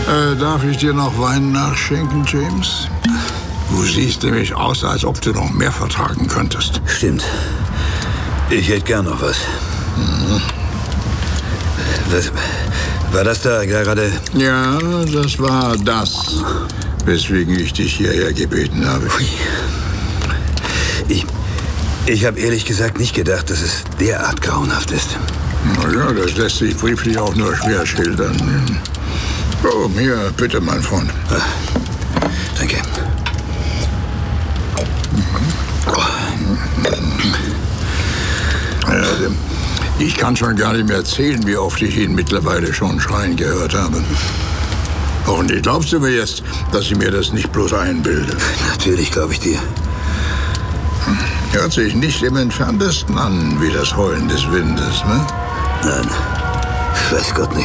Darf ich dir noch Wein nachschenken, James? Du siehst nämlich aus, als ob du noch mehr vertragen könntest. Stimmt. Ich hätte gern noch was. Was war das da gerade? Ja, das war das, weswegen ich dich hierher gebeten habe. Ich habe ehrlich gesagt nicht gedacht, dass es derart grauenhaft ist. Na ja, das lässt sich brieflich auch nur schwer schildern. Oh, hier, bitte, mein Freund. Danke. Ich kann schon gar nicht mehr erzählen, wie oft ich ihn mittlerweile schon schreien gehört habe. Und glaubst du mir jetzt, dass ich mir das nicht bloß einbilde? Natürlich glaube ich dir. Hört sich nicht im Entferntesten an wie das Heulen des Windes, ne? Nein, weiß Gott nicht.